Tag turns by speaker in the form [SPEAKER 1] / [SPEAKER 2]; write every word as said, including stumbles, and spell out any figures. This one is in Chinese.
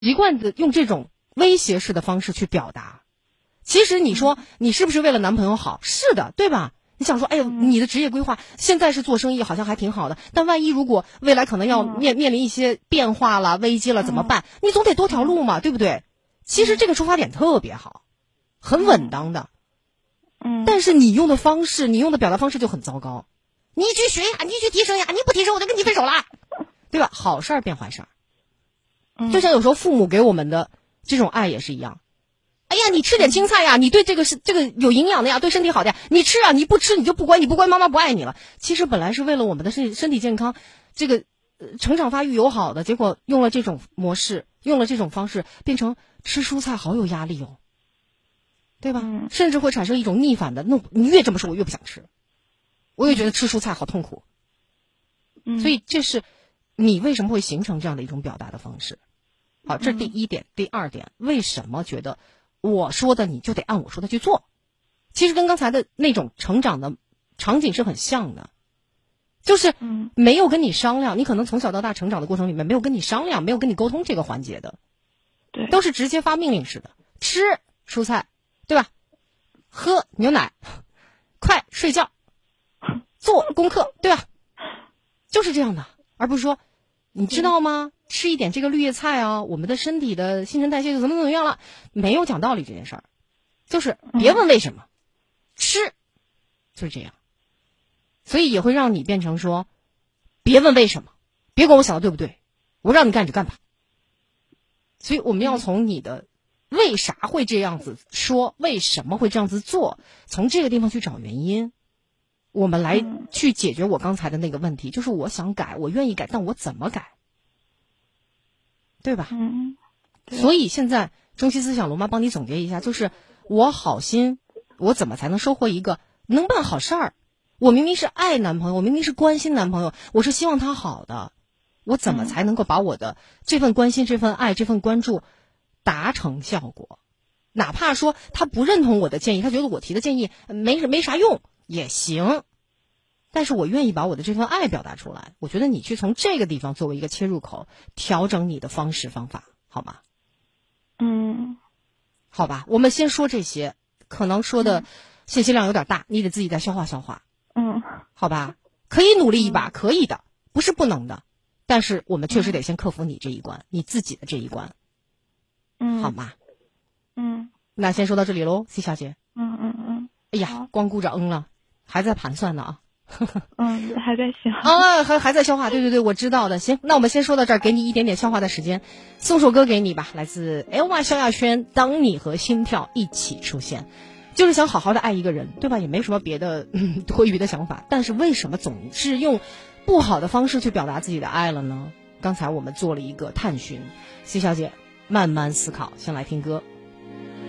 [SPEAKER 1] 一贯的用这种威胁式的方式去表达。其实你说你是不是为了男朋友好？是的，对吧？你想说，哎呦，你的职业规划现在是做生意，好像还挺好的，但万一如果未来可能要面面临一些变化了、危机了，怎么办？你总得多条路嘛，对不对？其实这个出发点特别好，很稳当的。
[SPEAKER 2] 嗯，
[SPEAKER 1] 但是你用的方式，你用的表达方式就很糟糕。你去学呀，你去提升呀，你不提升我就跟你分手了，对吧？好事儿变坏事儿。就像有时候父母给我们的这种爱也是一样。哎呀，你吃点青菜呀，你对这个是这个有营养的呀，对身体好的呀，你吃啊，你不吃你就不乖，你不乖妈妈不爱你了。其实本来是为了我们的身身体健康，这个、呃、成长发育友好的，结果用了这种模式，用了这种方式，变成吃蔬菜好有压力哦，对吧？
[SPEAKER 2] 嗯、
[SPEAKER 1] 甚至会产生一种逆反的，那你越这么说，我越不想吃，我越觉得吃蔬菜好痛苦。
[SPEAKER 2] 嗯、
[SPEAKER 1] 所以这是你为什么会形成这样的一种表达的方式。好，这第一点。第二点，为什么觉得我说的你就得按我说的去做？其实跟刚才的那种成长的场景是很像的，就是没有跟你商量，你可能从小到大成长的过程里面没有跟你商量，没有跟你沟通这个环节的，
[SPEAKER 2] 对，
[SPEAKER 1] 都是直接发命令式的，吃蔬菜，对吧？喝牛奶，快睡觉，做功课，对吧？就是这样的，而不是说你知道吗？吃一点这个绿叶菜啊，我们的身体的新陈代谢就怎么怎么样了，没有讲道理这件事儿，就是别问为什么，嗯、吃，就是这样，所以也会让你变成说，别问为什么，别管我想的对不对，我让你干你就干吧。所以我们要从你的为啥会这样子说，为什么会这样子做，从这个地方去找原因。我们来去解决我刚才的那个问题，就是我想改，我愿意改，但我怎么改，对吧？
[SPEAKER 2] 嗯，
[SPEAKER 1] 所以现在中西思想罗妈帮你总结一下，就是我好心，我怎么才能收获一个能办好事儿？我明明是爱男朋友，我明明是关心男朋友，我是希望他好的，我怎么才能够把我的这份关心、这份爱、这份关注达成效果？哪怕说他不认同我的建议，他觉得我提的建议没没啥用也行，但是我愿意把我的这份爱表达出来。我觉得你去从这个地方作为一个切入口，调整你的方式方法，好吗？
[SPEAKER 2] 嗯，
[SPEAKER 1] 好吧，我们先说这些，可能说的信息量有点大，你得自己再消化消化。
[SPEAKER 2] 嗯，
[SPEAKER 1] 好吧，可以努力一把，可以的，不是不能的，但是我们确实得先克服你这一关，你自己的这一关，
[SPEAKER 2] 嗯，
[SPEAKER 1] 好吗？
[SPEAKER 2] 嗯，
[SPEAKER 1] 那先说到这里喽，C 小姐。
[SPEAKER 2] 嗯嗯嗯。
[SPEAKER 1] 哎呀，光顾着嗯了，还在盘算呢啊。
[SPEAKER 2] 嗯，还在想
[SPEAKER 1] 啊，还还在消化，对对对，我知道的。行，那我们先说到这儿，给你一点点消化的时间，送首歌给你吧，来自 L Y 萧亚轩，《当你和心跳一起出现》，就是想好好的爱一个人，对吧？也没什么别的、嗯、多余的想法，但是为什么总是用不好的方式去表达自己的爱了呢？刚才我们做了一个探寻， C 小姐慢慢思考，先来听歌。